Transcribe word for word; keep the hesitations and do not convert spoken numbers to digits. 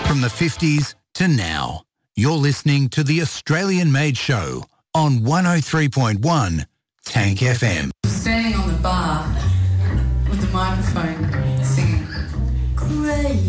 From the fifties to now, you're listening to the Australian-made show on one oh three point one Tank F M. Standing on the bar with the microphone singing, Crazy.